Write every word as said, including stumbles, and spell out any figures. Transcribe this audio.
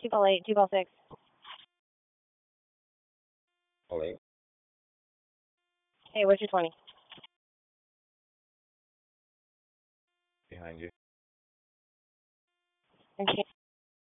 Two ball eight, two ball six. All eight. Hey, what's your twenty? Behind you.